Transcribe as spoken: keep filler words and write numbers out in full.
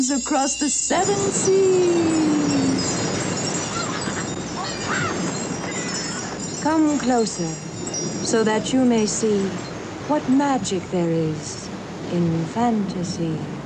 across the seven seas. Come closer, so that you may see what magic there is in fantasy.